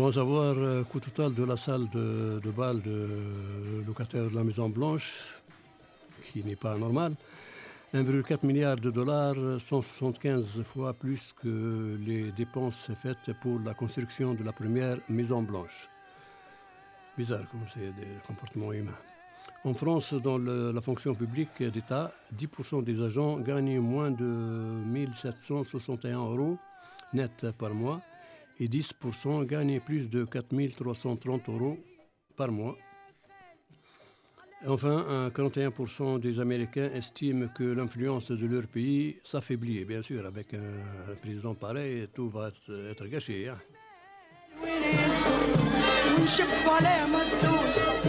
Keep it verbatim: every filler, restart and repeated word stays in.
Sans avoir euh, coût total de la salle de, de bal de locataire de la Maison Blanche, qui n'est pas normal, un virgule quatre milliard de dollars, cent soixante-quinze fois plus que les dépenses faites pour la construction de la première Maison Blanche. Bizarre comme c'est des comportements humains. En France, dans le, la fonction publique d'État, dix pour cent des agents gagnent moins de mille sept cent soixante et un euros net par mois et dix pour cent gagnent plus de quatre mille trois cent trente euros par mois. Enfin, quarante et un pour cent des Américains estiment que l'influence de leur pays s'affaiblit. Et bien sûr, avec un président pareil, tout va être, être gâché. Hein.